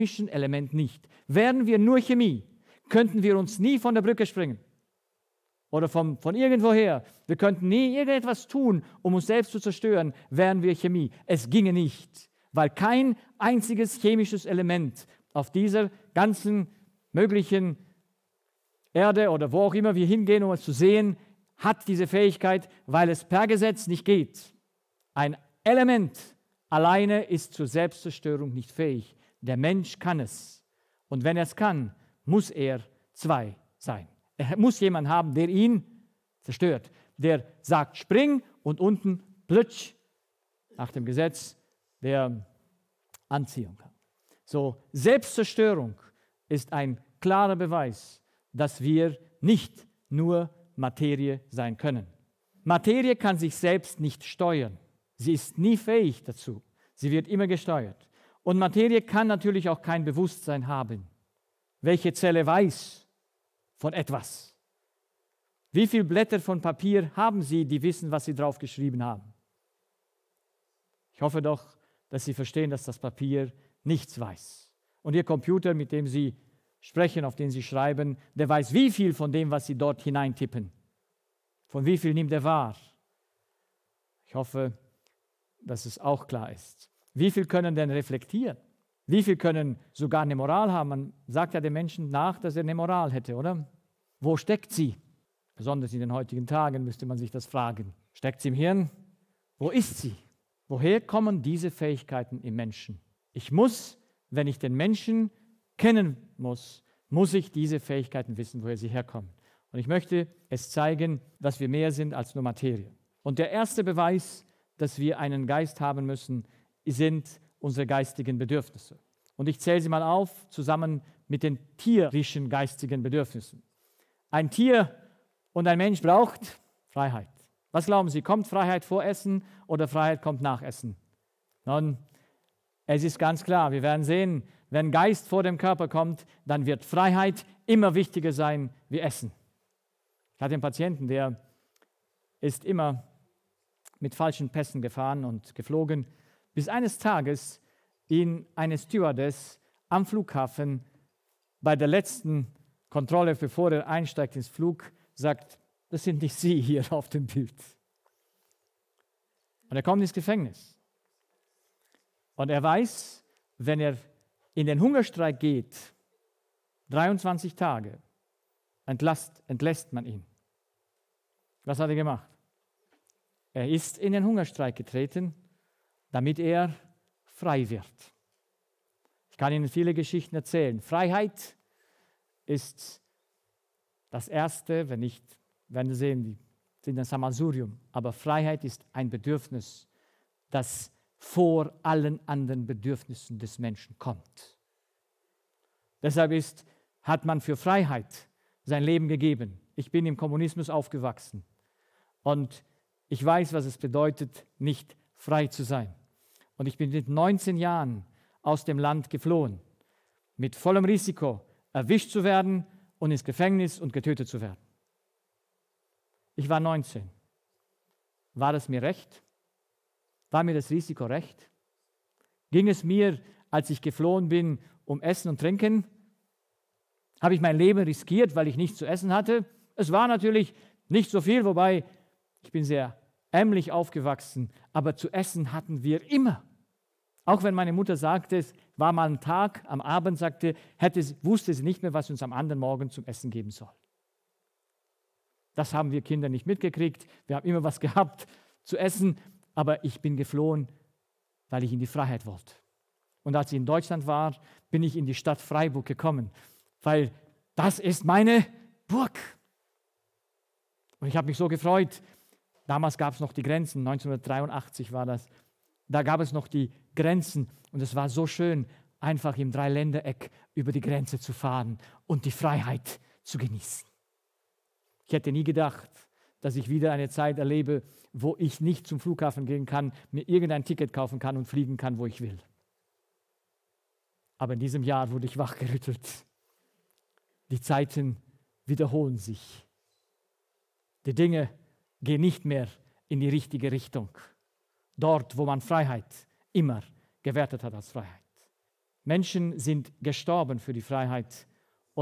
Element nicht. Wären wir nur Chemie, könnten wir uns nie von der Brücke springen oder von irgendwoher. Wir könnten nie irgendetwas tun, um uns selbst zu zerstören, wären wir Chemie. Es ginge nicht, weil kein einziges chemisches Element auf dieser ganzen möglichen Erde oder wo auch immer wir hingehen, um es zu sehen, hat diese Fähigkeit, weil es per Gesetz nicht geht. Ein Element alleine ist zur Selbstzerstörung nicht fähig. Der Mensch kann es. Und wenn er es kann, muss er zwei sein. Er muss jemanden haben, der ihn zerstört. Der sagt, spring und unten plötsch nach dem Gesetz der Anziehung. So, Selbstzerstörung ist ein klarer Beweis, dass wir nicht nur Materie sein können. Materie kann sich selbst nicht steuern. Sie ist nie fähig dazu. Sie wird immer gesteuert. Und Materie kann natürlich auch kein Bewusstsein haben. Welche Zelle weiß von etwas? Wie viele Blätter von Papier haben Sie, die wissen, was Sie drauf geschrieben haben? Ich hoffe doch, dass Sie verstehen, dass das Papier nichts weiß. Und Ihr Computer, mit dem Sie sprechen, auf den Sie schreiben, der weiß wie viel von dem, was Sie dort hineintippen. Von wie viel nimmt er wahr? Ich hoffe, dass es auch klar ist. Wie viel können denn reflektieren? Wie viel können sogar eine Moral haben? Man sagt ja dem Menschen nach, dass er eine Moral hätte, oder? Wo steckt sie? Besonders in den heutigen Tagen müsste man sich das fragen. Steckt sie im Hirn? Wo ist sie? Woher kommen diese Fähigkeiten im Menschen? Ich muss, wenn ich den Menschen kennen muss ich diese Fähigkeiten wissen, woher sie herkommen. Und ich möchte es zeigen, dass wir mehr sind als nur Materie. Und der erste Beweis, dass wir einen Geist haben müssen, sind unsere geistigen Bedürfnisse. Und ich zähle sie mal auf, zusammen mit den tierischen geistigen Bedürfnissen. Ein Tier und ein Mensch braucht Freiheit. Was glauben Sie, kommt Freiheit vor Essen oder Freiheit kommt nach Essen? Nun, es ist ganz klar, wir werden sehen, wenn Geist vor dem Körper kommt, dann wird Freiheit immer wichtiger sein wie Essen. Ich hatte einen Patienten, der ist immer mit falschen Pässen gefahren und geflogen, bis eines Tages ihn eine Stewardess am Flughafen bei der letzten Kontrolle, bevor er einsteigt ins Flug, sagt, das sind nicht Sie hier auf dem Bild. Und er kommt ins Gefängnis. Und er weiß, wenn er in den Hungerstreik geht, 23 Tage, entlässt man ihn. Was hat er gemacht? Er ist in den Hungerstreik getreten, damit er frei wird. Ich kann Ihnen viele Geschichten erzählen. Freiheit ist das Erste, wenn nicht, werden Sie sehen, die sind ein Sammelsurium. Aber Freiheit ist ein Bedürfnis, das vor allen anderen Bedürfnissen des Menschen kommt. Deshalb hat man für Freiheit sein Leben gegeben. Ich bin im Kommunismus aufgewachsen und ich weiß, was es bedeutet, nicht frei zu sein. Und ich bin mit 19 Jahren aus dem Land geflohen, mit vollem Risiko, erwischt zu werden und ins Gefängnis und getötet zu werden. Ich war 19. War es mir recht? War mir das Risiko recht? Ging es mir, als ich geflohen bin, um Essen und Trinken? Habe ich mein Leben riskiert, weil ich nichts zu essen hatte? Es war natürlich nicht so viel, wobei ich bin sehr ärmlich aufgewachsen, aber zu essen hatten wir immer. Auch wenn meine Mutter sagte, es war mal ein Tag, am Abend sagte, wusste sie nicht mehr, was uns am anderen Morgen zum Essen geben soll. Das haben wir Kinder nicht mitgekriegt. Wir haben immer was gehabt zu essen, aber ich bin geflohen, weil ich in die Freiheit wollte. Und als ich in Deutschland war, bin ich in die Stadt Freiburg gekommen, weil das ist meine Burg. Und ich habe mich so gefreut. Damals gab es noch die Grenzen, 1983 war das. Da gab es noch die Grenzen und es war so schön, einfach im Dreiländereck über die Grenze zu fahren und die Freiheit zu genießen. Ich hätte nie gedacht, dass ich wieder eine Zeit erlebe, wo ich nicht zum Flughafen gehen kann, mir irgendein Ticket kaufen kann und fliegen kann, wo ich will. Aber in diesem Jahr wurde ich wachgerüttelt. Die Zeiten wiederholen sich. Die Dinge gehen nicht mehr in die richtige Richtung. Dort, wo man Freiheit immer gewertet hat als Freiheit. Menschen sind gestorben für die Freiheit